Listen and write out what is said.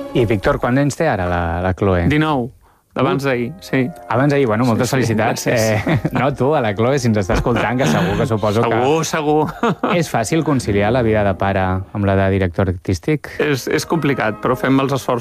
I, Víctor, quants anys té ara la Chloe? 19. Abans d'ahir, sí. Abans d'ahir, bueno, moltes felicitats. No, tu, a la Chloe, si ens està escoltant, que suposo que... Segur. És fàcil conciliar la vida de pare amb la de director artístic? És complicat, però fem els esforços